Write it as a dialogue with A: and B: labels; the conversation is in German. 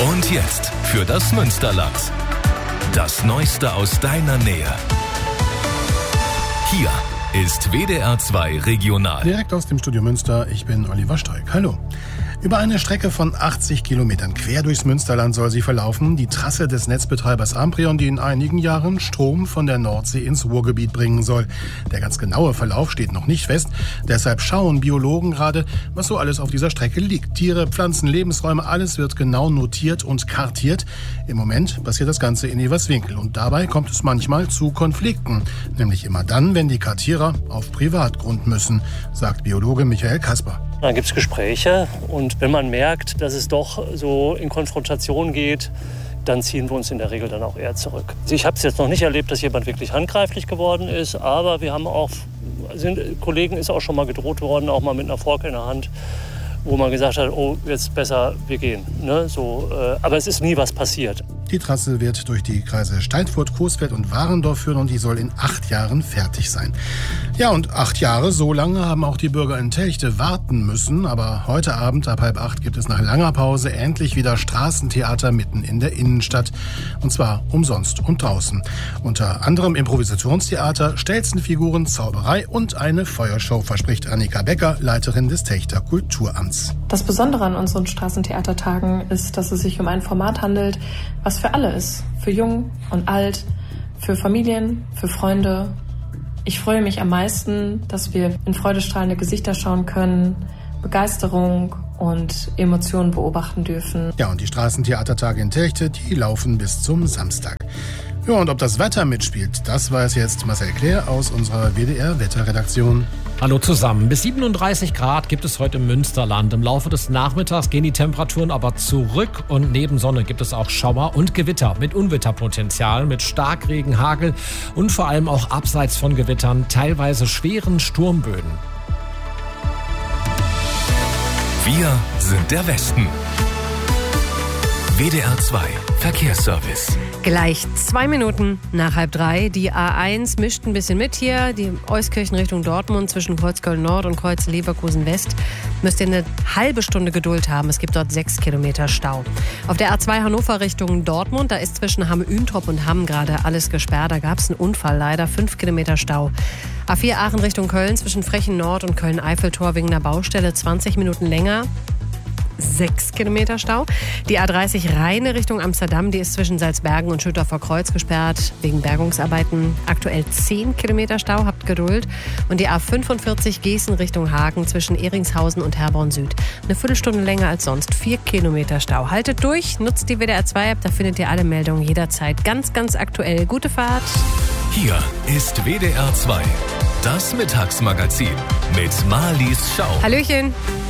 A: Und jetzt für das Münsterland. Das Neueste aus deiner Nähe. Hier ist WDR 2 Regional.
B: Direkt aus dem Studio Münster, ich bin Oliver Steig. Hallo. Über eine Strecke von 80 Kilometern quer durchs Münsterland soll sie verlaufen. Die Trasse des Netzbetreibers Amprion, die in einigen Jahren Strom von der Nordsee ins Ruhrgebiet bringen soll. Der ganz genaue Verlauf steht noch nicht fest. Deshalb schauen Biologen gerade, was so alles auf dieser Strecke liegt. Tiere, Pflanzen, Lebensräume, alles wird genau notiert und kartiert. Im Moment passiert das Ganze in Everswinkel. Und dabei kommt es manchmal zu Konflikten. Nämlich immer dann, wenn die Kartierer auf Privatgrund müssen, sagt Biologe Michael Kasper.
C: Dann gibt es Gespräche und wenn man merkt, dass es doch so in Konfrontation geht, dann ziehen wir uns in der Regel dann auch eher zurück. Ich habe es jetzt noch nicht erlebt, dass jemand wirklich handgreiflich geworden ist, aber wir haben auch, Kollegen ist auch schon mal gedroht worden, auch mal mit einer Fork in der Hand, wo man gesagt hat, oh, jetzt besser, wir gehen. Ne? Aber es ist nie was passiert.
B: Die Trasse wird durch die Kreise Steinfurt, Coesfeld und Warendorf führen und die soll in 8 Jahren fertig sein. Ja, und 8 Jahre, so lange haben auch die Bürger in Telchte warten müssen. Aber heute Abend ab 7:30 gibt es nach langer Pause endlich wieder Straßentheater mitten in der Innenstadt. Und zwar umsonst und draußen. Unter anderem Improvisationstheater, Stelzenfiguren, Zauberei und eine Feuershow, verspricht Annika Becker, Leiterin des Telchter Kulturamts.
D: Das Besondere an unseren Straßentheatertagen ist, dass es sich um ein Format handelt, was für alle ist. Für jung und alt, für Familien, für Freunde. Ich freue mich am meisten, dass wir in freudestrahlende Gesichter schauen können, Begeisterung und Emotionen beobachten dürfen.
B: Ja, und die Straßentheatertage in Telchte, die laufen bis zum Samstag. Ja, und ob das Wetter mitspielt, das weiß jetzt Marcel Claire aus unserer WDR-Wetterredaktion.
E: Hallo zusammen. Bis 37 Grad gibt es heute im Münsterland. Im Laufe des Nachmittags gehen die Temperaturen aber zurück und neben Sonne gibt es auch Schauer und Gewitter mit Unwetterpotenzial, mit Starkregen, Hagel und vor allem auch abseits von Gewittern teilweise schweren Sturmböen.
A: Wir sind der Westen. WDR 2 Verkehrsservice.
F: Gleich 2 Minuten nach 2:30. Die A1 mischt ein bisschen mit hier. Die Euskirchen Richtung Dortmund zwischen Kreuzköln Nord und Kreuz Leverkusen West. Müsst ihr eine halbe Stunde Geduld haben. Es gibt dort 6 Kilometer Stau. Auf der A2 Hannover Richtung Dortmund, da ist zwischen Hamm-Üntrop und Hamm gerade alles gesperrt. Da gab es einen Unfall, leider 5 Kilometer Stau. A4 Aachen Richtung Köln zwischen Frechen Nord und Köln-Eiffeltor wegen einer Baustelle 20 Minuten länger. 6 Kilometer Stau. Die A30 Rheine Richtung Amsterdam, die ist zwischen Salzbergen und Schütter vor Kreuz gesperrt wegen Bergungsarbeiten. Aktuell 10 Kilometer Stau, habt Geduld. Und die A45 Gießen Richtung Hagen zwischen Ehringshausen und Herborn Süd. Eine Viertelstunde länger als sonst, 4 Kilometer Stau. Haltet durch, nutzt die WDR 2 App, da findet ihr alle Meldungen jederzeit ganz, ganz aktuell. Gute Fahrt.
A: Hier ist WDR 2, das Mittagsmagazin mit Marlies Schau.
F: Hallöchen.